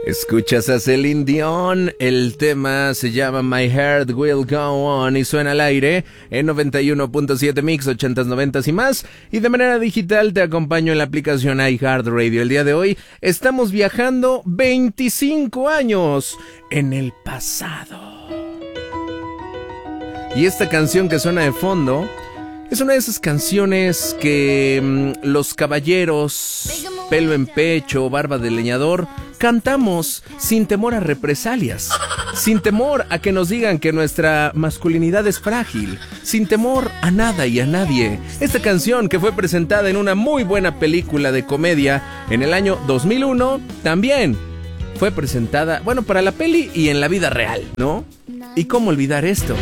Escuchas a Celine Dion, el tema se llama My Heart Will Go On y suena al aire en 91.7 Mix, 80s, 90s y más. Y de manera digital te acompaño en la aplicación iHeartRadio. El día de hoy estamos viajando 25 años en el pasado. Y esta canción que suena de fondo es una de esas canciones que los caballeros, pelo en pecho, barba de leñador, cantamos sin temor a represalias, sin temor a que nos digan que nuestra masculinidad es frágil, sin temor a nada y a nadie. Esta canción, que fue presentada en una muy buena película de comedia en el año 2001, también fue presentada, bueno, para la peli y en la vida real, ¿no? ¿Y cómo olvidar esto?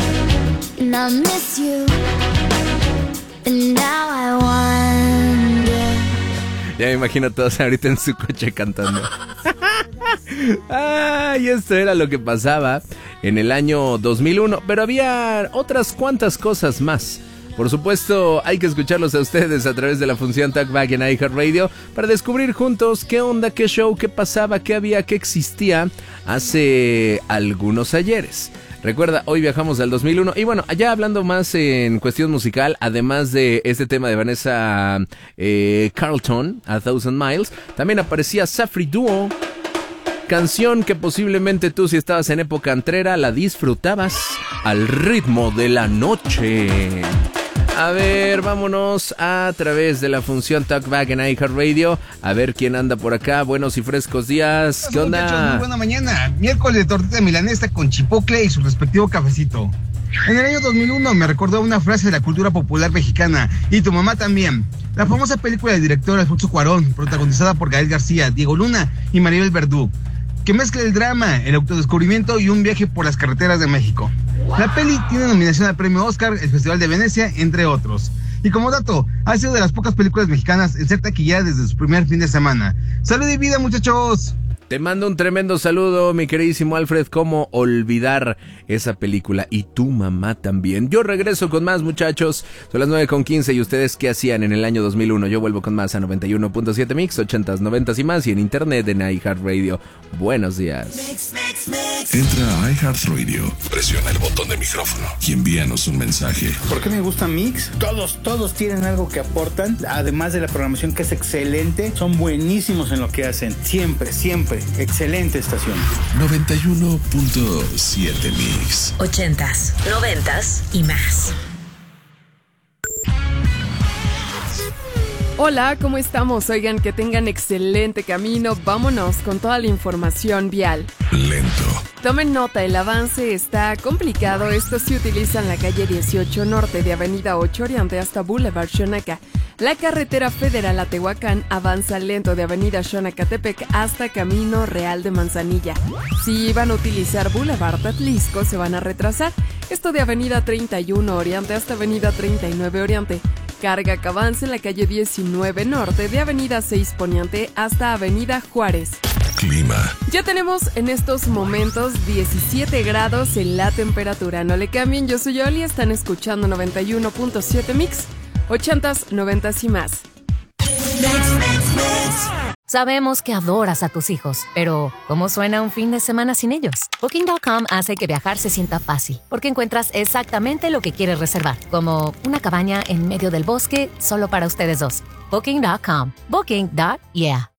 Ya me imagino a todos ahorita en su coche cantando. Y esto era lo que pasaba en el año 2001. Pero había otras cuantas cosas más. Por supuesto, hay que escucharlos a ustedes a través de la función Talkback en iHeartRadio para descubrir juntos qué onda, qué show, qué pasaba, qué había, qué existía hace algunos ayeres. Recuerda, hoy viajamos al 2001 y bueno, allá hablando más en cuestión musical, además de este tema de Vanessa Carlton, A Thousand Miles, también aparecía Safri Duo, canción que posiblemente tú, si estabas en época antrera, la disfrutabas al ritmo de la noche. A ver, vámonos a través de la función Talkback en iHeartRadio. A ver quién anda por acá. Buenos y frescos días. ¿Qué onda? Muchachos, muy buena mañana. Miércoles de tortita milanesa con chipotle y su respectivo cafecito. En el año 2001 me recordó una frase de la cultura popular mexicana. Y tu mamá también. La famosa película del director Alfonso Cuarón, protagonizada por Gael García, Diego Luna y Maribel Verdú, que mezcla el drama, el autodescubrimiento y un viaje por las carreteras de México. La peli tiene nominación al premio Oscar, el Festival de Venecia, entre otros. Y como dato, ha sido de las pocas películas mexicanas en ser taquillera desde su primer fin de semana. ¡Salud y vida, muchachos! Te mando un tremendo saludo, mi queridísimo Alfred. ¿Cómo olvidar esa película? Y tu mamá también. Yo regreso con más, muchachos. Son las 9:15 y ustedes, ¿qué hacían en el año 2001? Yo vuelvo con más a 91.7 Mix, 80s, 90s y más, y en internet en iHeartRadio. Buenos días. Entra a iHeartRadio, presiona el botón de micrófono y envíanos un mensaje. ¿Por qué me gusta Mix? Todos tienen algo que aportan, además de la programación que es excelente. Son buenísimos en lo que hacen, siempre. Excelente estación. 91.7 Mix. 80s, 90s y más. Hola, ¿cómo estamos? Oigan, que tengan excelente camino. Vámonos con toda la información vial. Lento. Tomen nota, el avance está complicado. Esto se utiliza en la calle 18 norte de Avenida 8 Oriente hasta Boulevard Xonaca. La carretera federal a Tehuacán avanza lento de Avenida Xonacatepec hasta Camino Real de Manzanilla. Si iban a utilizar Boulevard Atlisco, se van a retrasar. Esto de Avenida 31 Oriente hasta Avenida 39 Oriente. Carga que avanza en la calle 19 norte de Avenida 6 Poniente hasta Avenida Juárez. Clima. Ya tenemos en estos momentos 17 grados en la temperatura. No le cambien, yo soy Oli, están escuchando 91.7 Mix, 80s, 90s y más. Sabemos que adoras a tus hijos, pero ¿cómo suena un fin de semana sin ellos? Booking.com hace que viajar se sienta fácil, porque encuentras exactamente lo que quieres reservar, como una cabaña en medio del bosque solo para ustedes dos. Booking.com. Booking.yeah.